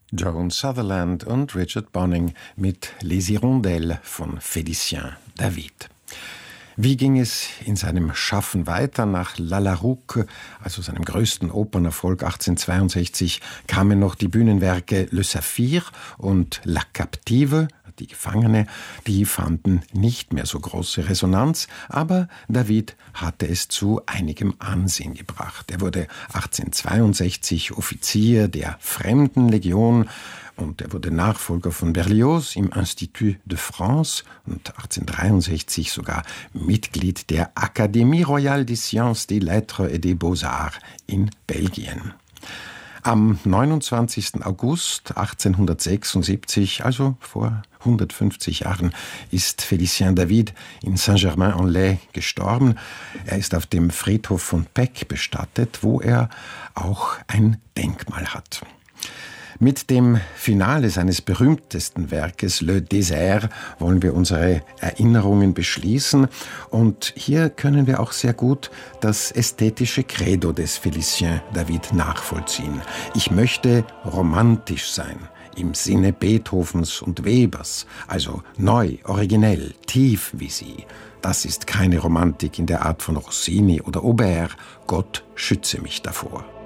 Joan Sutherland und Richard Bonning mit Les Hirondelles von Félicien David. Wie ging es in seinem Schaffen weiter? Nach La Larrouque, also seinem größten Opernerfolg 1862, kamen noch die Bühnenwerke Le Saphir und La Captive, die Gefangene. Die fanden nicht mehr so große Resonanz, aber David hatte es zu einigem Ansehen gebracht. Er wurde 1862 Offizier der Fremdenlegion und er wurde Nachfolger von Berlioz im Institut de France und 1863 sogar Mitglied der Académie Royale des Sciences, des Lettres et des Beaux-Arts in Belgien. Am 29. August 1876, also vor 150 Jahren, ist Félicien David in Saint-Germain-en-Laye gestorben. Er ist auf dem Friedhof von Pec bestattet, wo er auch ein Denkmal hat. Mit dem Finale seines berühmtesten Werkes Le Désert wollen wir unsere Erinnerungen beschließen und hier können wir auch sehr gut das ästhetische Credo des Félicien David nachvollziehen. Ich möchte romantisch sein, im Sinne Beethovens und Webers, also neu, originell, tief wie sie. Das ist keine Romantik in der Art von Rossini oder Auber. Gott schütze mich davor.